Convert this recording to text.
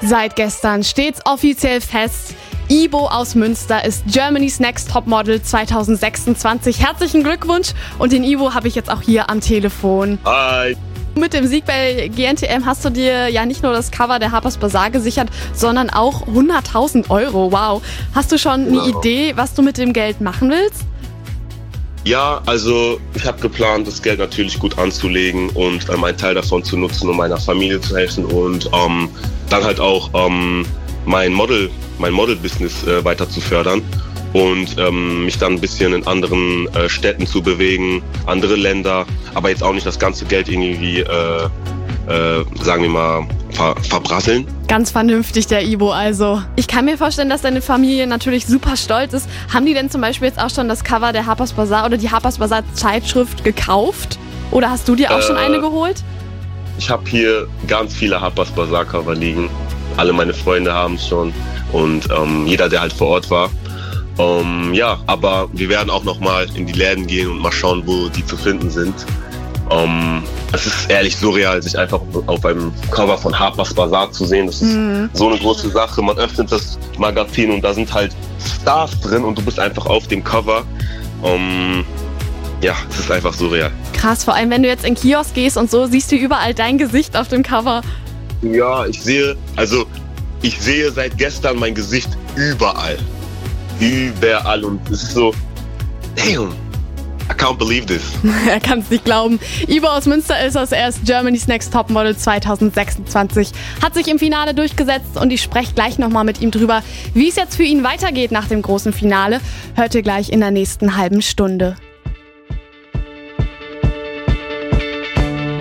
Seit gestern steht's offiziell fest. Ibo aus Münster ist Germany's Next Topmodel 2026. Herzlichen Glückwunsch und den Ibo habe ich jetzt auch hier am Telefon. Hi. Mit dem Sieg bei GNTM hast du dir ja nicht nur das Cover der Harper's Bazaar gesichert, sondern auch 100.000 Euro. Wow. Hast du schon eine Idee, was du mit dem Geld machen willst? Ja, also ich habe geplant, das Geld natürlich gut anzulegen und einen Teil davon zu nutzen, um meiner Familie zu helfen und dann halt auch mein Model-Business weiter zu fördern und mich dann ein bisschen in anderen Städten zu bewegen, andere Länder, aber jetzt auch nicht das ganze Geld irgendwie, sagen wir mal, verbrasseln. Ganz vernünftig, der Ibo also. Ich kann mir vorstellen, dass deine Familie natürlich super stolz ist. Haben die denn zum Beispiel jetzt auch schon das Cover der Harper's Bazaar oder die Harper's Bazaar Zeitschrift gekauft? Oder hast du dir auch schon eine geholt? Ich habe hier ganz viele Harper's Bazaar Cover liegen. Alle meine Freunde haben es schon und jeder, der halt vor Ort war. Ja, aber wir werden auch nochmal in die Läden gehen und mal schauen, wo die zu finden sind. Es ist ehrlich surreal, sich einfach auf einem Cover von Harper's Bazaar zu sehen. Das ist so eine große Sache. Man öffnet das Magazin und da sind halt Stars drin und du bist einfach auf dem Cover. Ja, es ist einfach surreal. Krass, vor allem wenn du jetzt in den Kiosk gehst und so, siehst du überall dein Gesicht auf dem Cover. Ja, ich sehe seit gestern mein Gesicht überall. Überall und es ist so, damn. I can't believe this. Er kann es nicht glauben. Ibo aus Münster ist er ist Germany's Next Topmodel 2026. Hat sich im Finale durchgesetzt und ich spreche gleich nochmal mit ihm drüber, wie es jetzt für ihn weitergeht nach dem großen Finale. Hört ihr gleich in der nächsten halben Stunde.